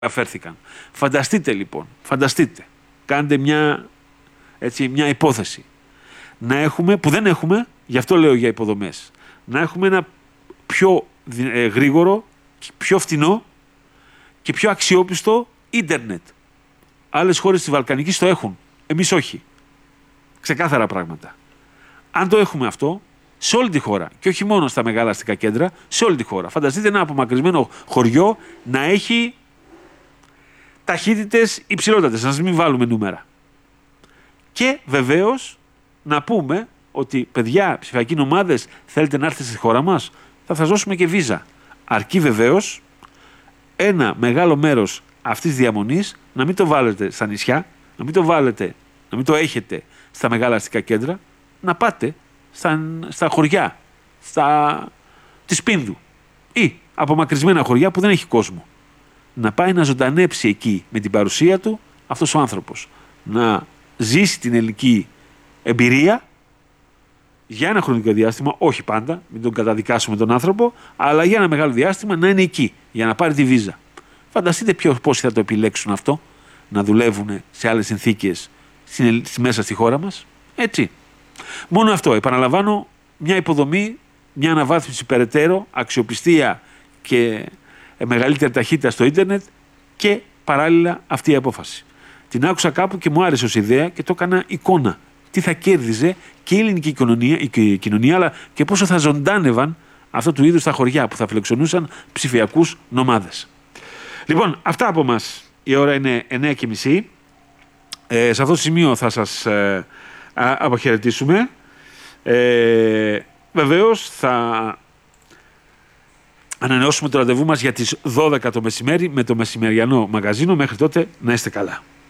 αφέρθηκαν. Φανταστείτε λοιπόν, κάντε μια υπόθεση. Να έχουμε, που δεν έχουμε, γι' αυτό λέω για υποδομές, να έχουμε ένα πιο γρήγορο, πιο φθηνό και πιο αξιόπιστο ίντερνετ. Άλλες χώρες της Βαλκανικής το έχουν, εμείς όχι. Ξεκάθαρα πράγματα. Αν το έχουμε αυτό, σε όλη τη χώρα και όχι μόνο στα μεγάλα αστικά κέντρα, σε όλη τη χώρα. Φανταστείτε ένα απομακρυσμένο χωριό να έχει ταχύτητες υψηλότατες, να μην βάλουμε νούμερα. Και βεβαίως να πούμε ότι παιδιά, ψηφιακοί νομάδες, θέλετε να έρθετε στη χώρα μας, θα σας δώσουμε και βίζα. Αρκεί βεβαίως ένα μεγάλο μέρος αυτής της διαμονής να μην το βάλετε στα νησιά, να μην το έχετε στα μεγάλα αστικά κέντρα, να πάτε στα χωριά, της Πίνδου ή απομακρυσμένα χωριά που δεν έχει κόσμο. Να πάει να ζωντανέψει εκεί με την παρουσία του αυτός ο άνθρωπος. Να ζήσει την ελληνική εμπειρία για ένα χρονικό διάστημα, όχι πάντα, μην τον καταδικάσουμε τον άνθρωπο, αλλά για ένα μεγάλο διάστημα να είναι εκεί, για να πάρει τη βίζα. Φανταστείτε πόσοι θα το επιλέξουν αυτό, να δουλεύουν σε άλλες συνθήκες μέσα στη χώρα μας. Έτσι. Μόνο αυτό. Επαναλαμβάνω, μια υποδομή, μια αναβάθμιση περαιτέρω, αξιοπιστία και μεγαλύτερη ταχύτητα στο ίντερνετ και παράλληλα αυτή η απόφαση. Την άκουσα κάπου και μου άρεσε ως ιδέα και το έκανα εικόνα. Τι θα κέρδιζε και η ελληνική κοινωνία, αλλά και πόσο θα ζωντάνευαν αυτού του είδους τα χωριά που θα φιλοξενούσαν ψηφιακούς νομάδες. Λοιπόν, αυτά από μας. Η ώρα είναι 9:30. Σε αυτό το σημείο θα σας αποχαιρετήσουμε. Βεβαίως θα ανανεώσουμε το ραντεβού μας για τις 12 το μεσημέρι με το μεσημεριανό μαγαζίνο. Μέχρι τότε να είστε καλά.